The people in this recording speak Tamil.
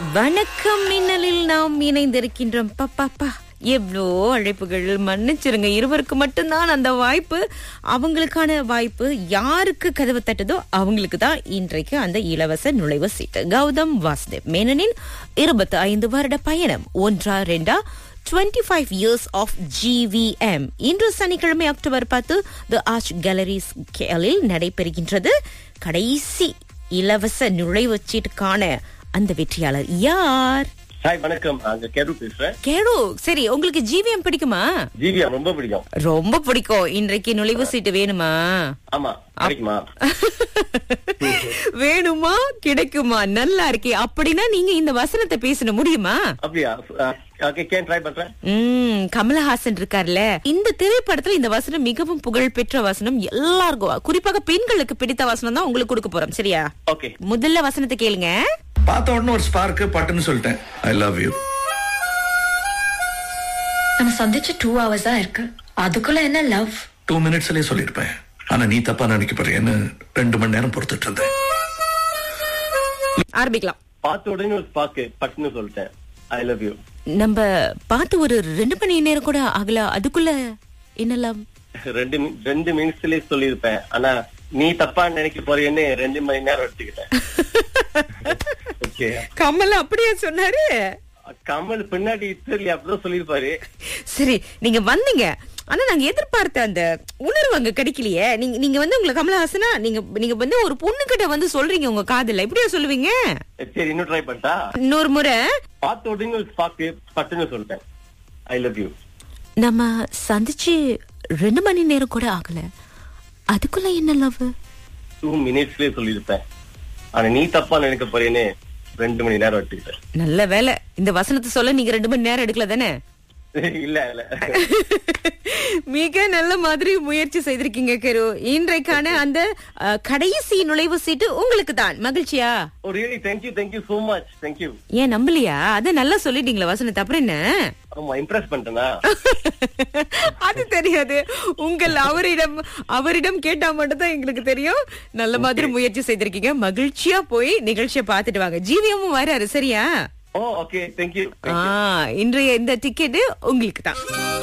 வணக்கம் மின்னலில் நாம் இணைந்திருக்கின்றோம். பாப்பா எவ்வளோ அழைப்புகள், மன்னிச்சிருங்க. இருவருக்கு மட்டும்தான் அந்த வாய்ப்பு. அவங்களுக்கான வாய்ப்பு யாருக்கு கதவு தட்டுதோ அவங்களுக்கு தான் இன்றைக்கு அந்த இலவச நுழைவு சீட்டு. கௌதம் வாசுதேவ் மேனனின் 25 வருட பயணம் 1-2 25 years of GVM இன்று சனிக்கிழமை அக்டோபர் 10 தி ஆர்ச் கேலரிஸ் கேலில் நடைபெறுகின்றது. கடைசி இலவச நுழைவுச்சீட்டுக்கான அந்த வெற்றியாளர் யார்? ஹாய், வணக்கம். அங்க கேரு பேசுறேன். கேரு, சரி, உங்களுக்கு ஜிவிஎம் பிடிக்குமா? ஜிவிஎம் ரொம்ப பிடிக்கும். ரொம்ப பிடிக்கும். இன்றைக்கு நுழைவு சீட்டு வேணுமா? ஆமா, கிடைக்குமா? வேணுமா, கிடைக்குமா? நல்லா இருக்கே. அப்படின்னா நீங்க இந்த வசனத்தை பேச முடியுமா? அப்படியா? ஓகே, ட்ரை பண்றேன். கமலஹாசன் இருக்கார்ல, இந்த திரைப்படத்துல இந்த வசனம் மிகவும் புகழ் பெற்ற வசனம். எல்லாருக்கும், குறிப்பாக பெண்களுக்கு பிடித்த வசனம் தான் உங்களுக்கு கொடுக்க போறோம். சரியா? ஓகே. முதல்ல வசனத்தை கேளுங்க. பார்த்த உடனே ஒரு ஸ்பார்க்கு பட்டுன்னு சொல்லிட்டேன். I love you. நம்ம சந்திச்சு 2 hours தான் இருக்கு. அதுக்குள்ள என்ன லவ்? 2 minutesலயே சொல்லிருப்பேன். ஆனா நீ தப்பா நினைக்கப்படுறேன்னு 2 மணி நேரம் பொறுத்துட்டு இருந்தேன். ஆரம்பிக்கலாம். பார்த்த உடனே ஒரு ஸ்பார்க் பட்டுன்னு சொல்லிட்டேன். I love you. நம்ம பார்த்து ஒரு 2 மணி நேரம் கூட ஆகல, அதுக்குள்ள என்னலாம்? 2 மினிட்ஸ்லயே சொல்லிருப்பேன். ஆனா நீ தப்பா நினைக்க போறேன்னு 2 மணி நேரம் எடுத்துக்கிட்டேன். ஓகே. கமல் அப்படியே சொன்னாரு. கமல் பின்னாடி இத்தலி அப்படிதான் சொல்லிருப்பாரு. சரி, நீங்க வந்தீங்க, ஆனா நாங்க எதிர்பார்த்த அந்த உணர்வு அங்க கிடைக்கலையே. நீங்க வந்து உங்களை கமலஹாசனா நீங்க வந்து ஒரு பொண்ணு கிட்ட வந்து சொல்றீங்க உங்க காதல, எப்படியா சொல்லுவீங்க? சரி, இன்னும் ட்ரை பண்ணிட்டா. இன்னொரு முறை. பார்த்த உடனே ஒரு ஸ்பார்க் பட்டுன்னு சொல்லிட்டேன். I love you. நம்ம சந்திச்சு 2 மணி நேரம் கூட ஆகல, அதுக்குள்ள என்ன லவ்? 2 மினிட்ஸ்லயே சொல்லிருப்பேன். ஆனா நீ தப்பா நினைக்க போறேன்னு 2 மணி நேரம் எடுத்துக்கிட்டேன். நல்ல வேலை, இந்த வசனத்தை சொல்ல நீங்க 2 மணி நேரம் எடுக்கல தானே? இல்ல. மிக நல்ல மாதிரி முயற்சி செய்திருக்கீங்க கரு. இன்றைக்கான அந்த கடைசி நுழைவு சீட்டு உங்களுக்கு தான். மகிழ்ச்சியா? Oh really, thank you so much. Thank you. ஏன் நம்பலையா? அத நல்லா சொல்லிட்டீங்களா வசனத்தை, அப்புறம் என்ன? ஆமா, இம்ப்ரெஸ் பண்ணிட்டேனா? அது தெரியாது. உங்கள் அவரிடம் கேட்டா மட்டும் தான் எங்களுக்கு தெரியும். நல்ல மாதிரி முயற்சி செய்திருக்கீங்க. மகிழ்ச்சியா போய் நிகழ்ச்சியை பார்த்துட்டு வாங்க. ஜிவிஎம்மும் வராரு, சரியா? ஓ ஓகே, thank you. இன்றைய இந்த டிக்கெட் உங்களுக்கு தான்.